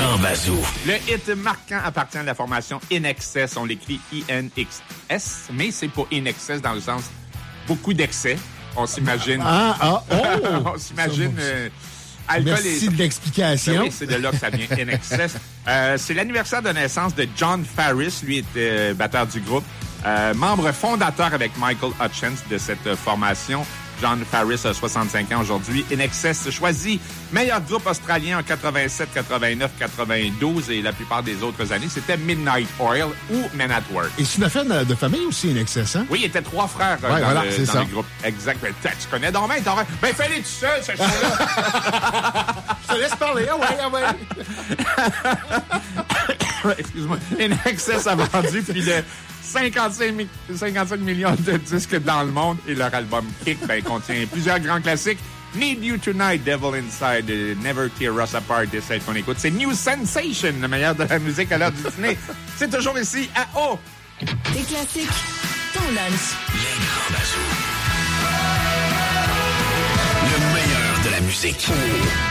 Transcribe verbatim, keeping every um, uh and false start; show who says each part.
Speaker 1: Grand Bazou.
Speaker 2: Le hit marquant appartient à la formation In Excess. On l'écrit I N X S, mais c'est pas In Excess dans le sens beaucoup d'excès. On s'imagine...
Speaker 3: Ah, ah, oh!
Speaker 2: On s'imagine... Euh, alcool
Speaker 3: Merci
Speaker 2: et...
Speaker 3: de l'explication.
Speaker 2: Ben oui, c'est de là que ça vient, In Excess. Euh, c'est l'anniversaire de naissance de John Farris. Lui était batteur du groupe. Euh, membre fondateur avec Michael Hutchence de cette euh, formation. John Farris a soixante-cinq ans aujourd'hui. In Excess choisi meilleur groupe australien en quatre-vingt-sept, quatre-vingt-neuf, quatre-vingt-douze et la plupart des autres années, c'était Midnight Oil ou Men at Work.
Speaker 3: Et c'est une affaire de, de famille aussi, In Excess, hein?
Speaker 2: Oui, il était trois frères euh,
Speaker 3: ouais,
Speaker 2: dans,
Speaker 3: voilà,
Speaker 2: le,
Speaker 3: c'est
Speaker 2: dans
Speaker 3: ça.
Speaker 2: le groupe. Exact. Ben, tu connais donc bien, t'aurais... Ben, fais-les tout seul, ce show-là.
Speaker 3: Je te laisse parler, ah ouais, ah
Speaker 2: ouais. Excuse-moi. In Excess a vendu plus de cinquante-cinq millions de disques dans le monde et leur album Kick ben, contient plusieurs grands classiques. Need You Tonight, Devil Inside, uh, Never Tear Us Apart, c'est celle qu'on écoute. C'est New Sensation, le meilleur de la musique à l'heure du dîner. C'est toujours ici à O.
Speaker 4: Des classiques, ton lunch.
Speaker 1: Les Grands Bazous. Le meilleur de la musique.